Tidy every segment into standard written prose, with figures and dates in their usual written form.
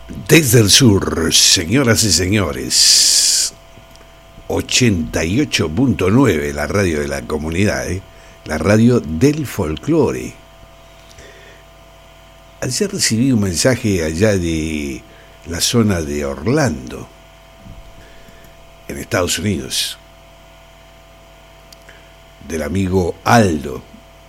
Desde el sur, señoras y señores, 88.9, la radio de la comunidad, la radio del folclore. Ayer recibí un mensaje allá de la zona de Orlando, en Estados Unidos, del amigo Aldo.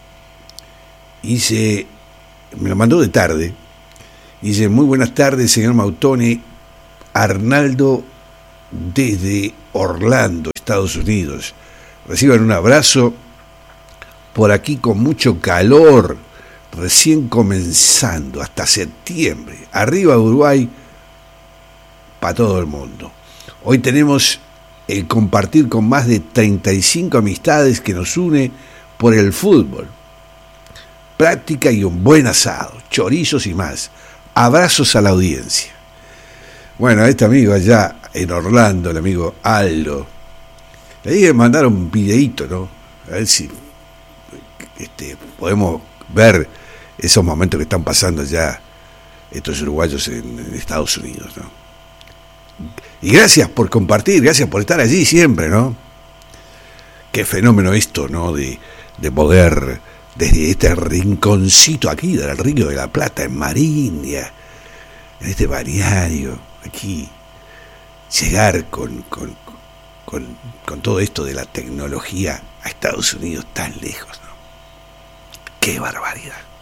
Me lo mandó de tarde. Dice: muy buenas tardes, señor Mautone. Arnaldo desde Orlando, Estados Unidos. Reciban un abrazo. Por aquí con mucho calor, recién comenzando, hasta septiembre. Arriba Uruguay, para todo el mundo. Hoy tenemos el compartir con más de 35 amistades que nos une por el fútbol. Práctica y un buen asado, chorizos y más. Abrazos a la audiencia. Bueno, a este amigo allá en Orlando, el amigo Aldo, le dije que mandara un videíto, ¿no? A ver si podemos ver esos momentos que están pasando ya estos uruguayos en Estados Unidos, ¿no? Y gracias por compartir, gracias por estar allí siempre, ¿no? Qué fenómeno esto, ¿no? De poder, desde este rinconcito aquí del Río de la Plata, en Marindia, en este balneario, aquí, llegar con todo esto de la tecnología a Estados Unidos tan lejos, ¿no? ¡Qué barbaridad!